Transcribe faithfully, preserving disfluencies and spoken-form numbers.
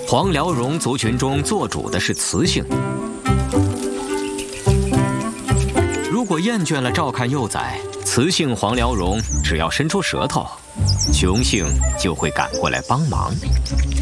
黄辽荣族群中做主的是雌性。如果厌倦了照看幼崽，雌性黄辽荣只要伸出舌头，雄性就会赶过来帮忙。